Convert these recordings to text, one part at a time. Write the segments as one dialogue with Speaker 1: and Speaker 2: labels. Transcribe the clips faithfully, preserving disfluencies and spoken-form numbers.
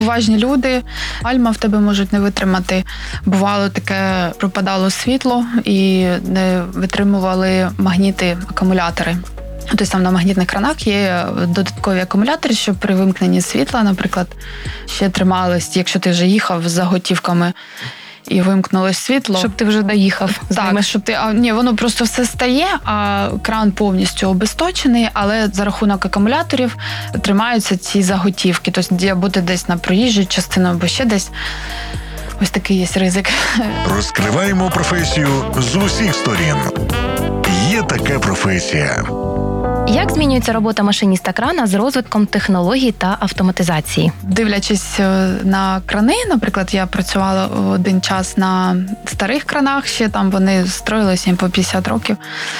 Speaker 1: Уважні люди, гальма в тебе можуть не витримати. Бувало таке, пропадало світло і не витримували магніти, акумулятори. Тобто там на магнітних кранах є додаткові акумулятори, щоб при вимкненні світла, наприклад, ще тримались, якщо ти вже їхав з заготівками і вимкнулось світло.
Speaker 2: Щоб ти вже доїхав.
Speaker 1: Так, щоб ти, а, ні, воно просто все стає, а кран повністю обесточений, але за рахунок акумуляторів тримаються ці заготівки. Тобто бути десь на проїжджій частині або ще десь. Ось такий є ризик.
Speaker 3: Розкриваємо професію з усіх сторін. Є така професія.
Speaker 2: Як змінюється робота машиніста крана з розвитком технологій та автоматизації?
Speaker 1: Дивлячись на крани, наприклад, я працювала один час на старих кранах, ще там вони строїлися їм по п'ятдесят років,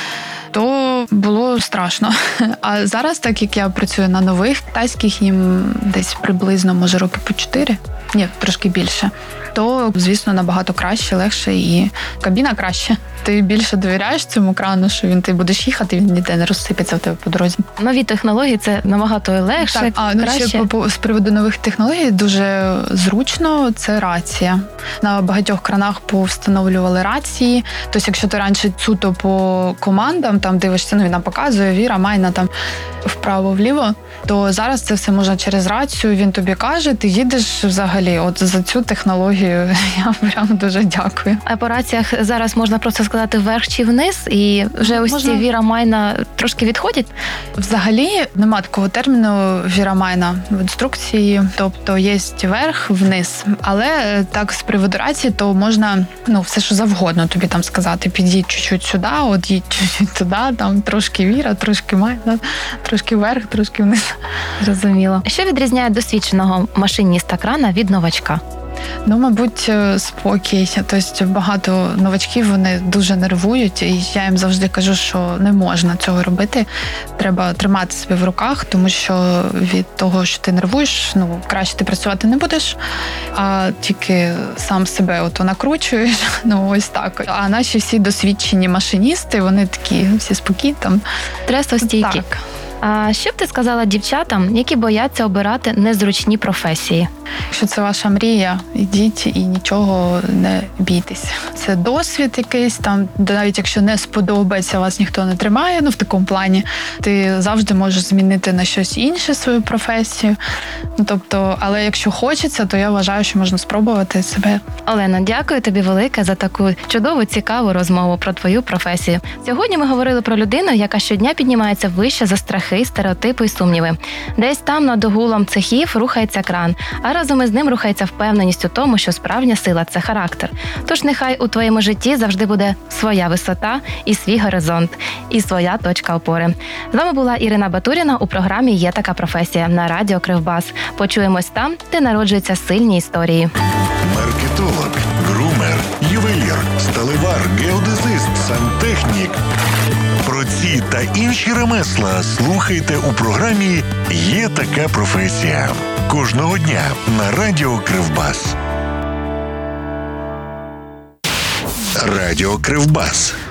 Speaker 1: то було страшно. А зараз, так як я працюю на нових китайських, їм десь приблизно, може, роки по чотири, ні, трошки більше, то, звісно, набагато краще, легше і кабіна краще. Ти більше довіряєш цьому крану, що він ти будеш їхати, він ніде не розсипеться в тебе по дорозі.
Speaker 2: Нові технології – це набагато легше,
Speaker 1: так, а, ну,
Speaker 2: краще.
Speaker 1: Ще по, з приводу нових технологій дуже зручно – це рація. На багатьох кранах повстановлювали рації. Тобто, якщо ти раніше суто по командам там дивишся, ну, він нам показує, віра, майна, там вправо-вліво, то зараз це все можна через рацію, він тобі каже, ти їдеш взагалі. От за цю технологію я прям дуже дякую.
Speaker 2: А по раціях зараз можна просто сказати вверх чи вниз, і вже ось
Speaker 1: можна...
Speaker 2: ці віра, майна трошки відходять?
Speaker 1: Взагалі нема такого терміну віра, майна в інструкції, тобто є вверх, вниз. Але так з приводу рації, то можна, ну, все що завгодно тобі там сказати. Під'їдь чуть-чуть сюди, от їдь чуть-чуть туди, там трошки віра, трошки майна, трошки вверх, трошки вниз.
Speaker 2: Зрозуміло. Що відрізняє досвідченого машиніста крана від новачка?
Speaker 1: Ну, мабуть, спокій. Тобто багато новачків, вони дуже нервують, і я їм завжди кажу, що не можна цього робити. Треба тримати себе в руках, тому що від того, що ти нервуєш, ну, краще ти працювати не будеш, а тільки сам себе ото накручуєш. Ну, ось так. А наші всі досвідчені машиністи, вони такі всі спокійні там.
Speaker 2: Стресостійкі.
Speaker 1: Так.
Speaker 2: А що б ти сказала дівчатам, які бояться обирати незручні професії?
Speaker 1: Якщо це ваша мрія, ідіть і нічого не бійтесь. Це досвід якийсь, там, навіть якщо не сподобається, вас ніхто не тримає, ну в такому плані, ти завжди можеш змінити на щось інше свою професію. Ну, тобто, але якщо хочеться, то я вважаю, що можна спробувати себе.
Speaker 2: Олено, дякую тобі велике за таку чудову, цікаву розмову про твою професію. Сьогодні ми говорили про людину, яка щодня піднімається вище за страхи, стереотипи і сумніви. Десь там над огулом цехів рухається кран, а разом із ним рухається впевненість у тому, що справжня сила – це характер. Тож нехай у твоєму житті завжди буде своя висота і свій горизонт, і своя точка опори. З вами була Ірина Батуріна у програмі «Є така професія» на радіо Кривбас. Почуємось там, де народжуються сильні історії.
Speaker 3: Маркетолог, грумер, ювелір, сталевар, геодезист, сантехнік. Про ці та інші ремесла слухайте у програмі «Є така професія» кожного дня на радіо Кривбас. Радіо Кривбас.